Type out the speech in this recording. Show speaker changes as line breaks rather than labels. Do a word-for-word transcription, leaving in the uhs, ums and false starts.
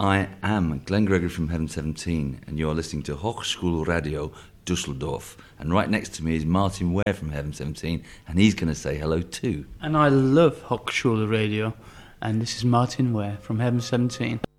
I am Glenn Gregory from Heaven seventeen, and you're listening to Hochschule Radio Dusseldorf. And right next to me is Martin Ware from Heaven seventeen, and he's going to say hello too.
And I love Hochschule Radio, and this is Martin Ware from Heaven seventeen.